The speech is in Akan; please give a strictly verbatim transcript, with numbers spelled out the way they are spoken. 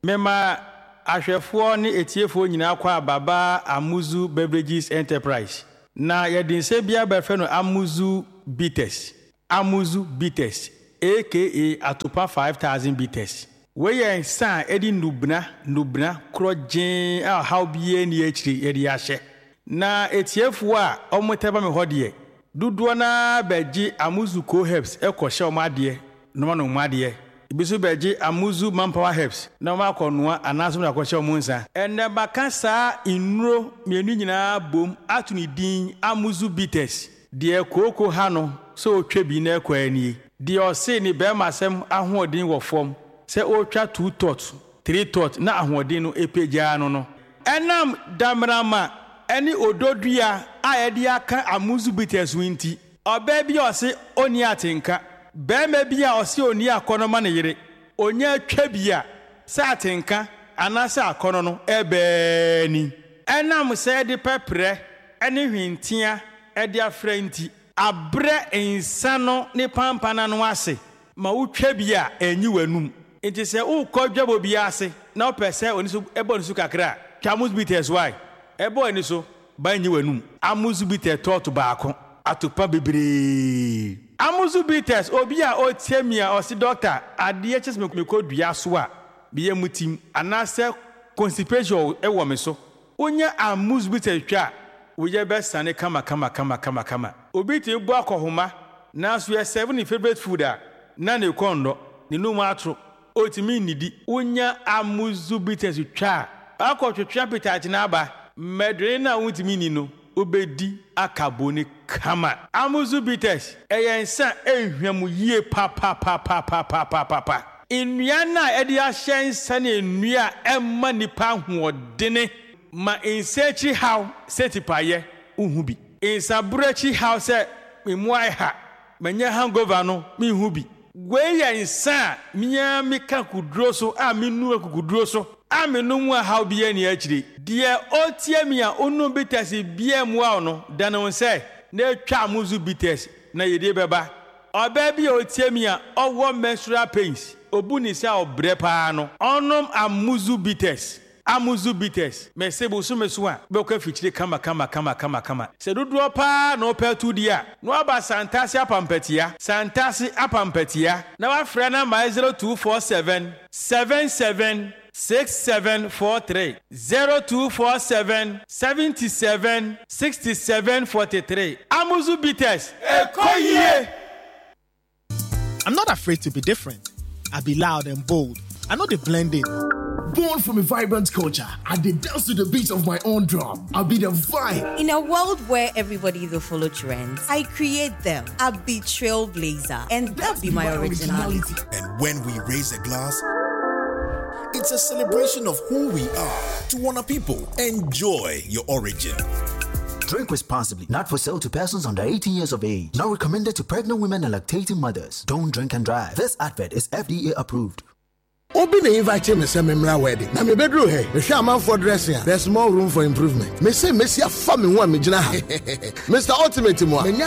Mema ahwefo ne etiefo nyina kwa Baba Amuzu Beverages Enterprise. Na yɛde nse bia bɛfɛ no Amuzu Bitters. Amuzu Bitters aka Atopa five thousand Bitters. We yen san edi nubna nubna krojen a how bie ni akiri yɛde ahye. Na etiefo a ɔmoteba me hɔ duduo na beji Amuzu Co Herbs ekɔhye ɔmade no ma no made ibisu beji Amuzu Manpower Herbs na ma akɔnoa anaso na akɔhye ɔmunsa enne baka saa inuro mienu nyina bom atuni din Amuzu Bitters de koko ha no so otwa bi na ekwani de ɔse ni be masem ahoɔden wɔ fam se otwa two tot three tot na ahoɔden no epagya no no enam damrama eni ododua a yɛde aka Amuzu Bitters winti ɔbaa bi ɔse oni atenka bɛɛma bi a ɔse oni akɔnɔ ma ne yere onya twa bi a sɛ atenka anase akɔnɔ no ɛbɛɛni ɛnam sɛ de pɛprɛ ɛne hwintia ɛde afrɛ nti abrɛ nsa no ne pampana no ase ma wotwa bi a enyi wanum nti sɛ wokɔ dwabo bi ase na ɔpɛ sɛ oni so ɛbɔ ne so kakra twa Amuzu Bitters why ebo eni so ba nyi wanum Amuzu Bitters tot baako atopa bebre Amuzu Bitters obi a otiemia osi doctor ade ches me kodua so a biye mutim anase constipation e wo me so onya Amuzu Bitters twa wo ye be sane kama kama kama kama kama obi ti bu akohoma na so ye seven favorite food a na ne kondo ne no matro otimi nidi onya Amuzu Bitters twa akotwetwa pitati na aba medre na wutimi ni no obedi akaboni kama Amuzu Bitters eyensa ehwam yie pa pa pa pa pa pa pa pa nnua na edi ahyensa na nnua emma nipa hoodene ma insechi how setipaye uhu bi insabrechi how se memuai ha manya hangover no me hu bi gwe yensa miya meka kuduro so a menu akukuduro so amenu mu how bia ni akire de otiamia onu Bitters bia mu a no dano se na twa Amuzu Bitters na yede beba oba bia otiamia owo menstrual pains obu ni se obre pa no onom Amuzu Bitters Amuzu Bitters mesebo so meso a be kwa fichire kama kama kama kama kama se dodo pa na opetu dia no aba santase apampatia santase apampatia na wa frɛ na my zero two four seven seven seven six seven four three zero two four seven seven seven six seven four three Amuzu Bitters ekoye. I'm not afraid to be different. I be loud and bold. I know the blending. Born from a vibrant culture, I did dance to the beat of my own drum. I'll be the vibe. In a world where everybody either follow trends, I create them. I'll be trailblazer, and that'll be my originality. And when we raise a glass, it's a celebration of who we are. To Wana people, enjoy your origin. Drink responsibly. Not for sale to persons under eighteen years of age. Not recommended to pregnant women and lactating mothers. Don't drink and drive. This advert is F D A approved. Obi na invite me say memra wedding. Na me bedroom here. Me hwe am for dressing. There's more room for improvement. Me say me sia fa me ho a me gina ha. Mister Ultimate mo.